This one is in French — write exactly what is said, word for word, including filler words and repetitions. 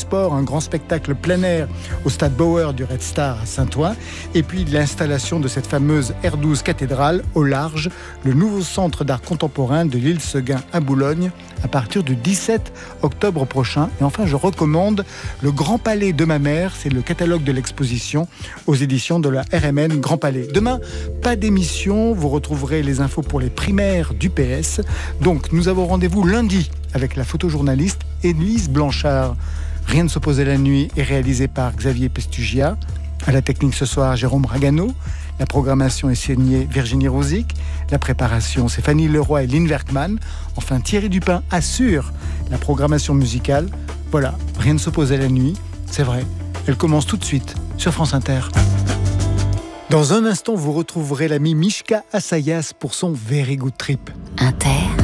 sport, un grand spectacle plein air au stade Bauer du Red Star à Saint-Ouen. Et puis l'installation de cette fameuse R douze cathédrale au large, le nouveau centre d'art contemporain de l'île Seguin à Boulogne à partir du dix-sept octobre prochain. Et enfin, je recommande Le Grand Palais de ma mère. C'est le catalogue de l'exposition aux éditions de la R M N Grand Palais. Demain, pas d'émission. Vous retrouverez les infos pour les primaires du P S. Donc, nous avons rendez-vous lundi avec la photojournaliste Élise Blanchard. Rien ne s'opposait la nuit est réalisé par Xavier Pestugia. À la technique ce soir, Jérôme Ragano. La programmation est signée Virginie Rosic. La préparation, c'est Fanny Leroy et Lynn Werkman. Enfin, Thierry Dupin assure la programmation musicale. Voilà, rien ne s'oppose à la nuit. C'est vrai, elle commence tout de suite sur France Inter. Dans un instant, vous retrouverez l'ami Mishka Assayas pour son Very Good Trip. Inter.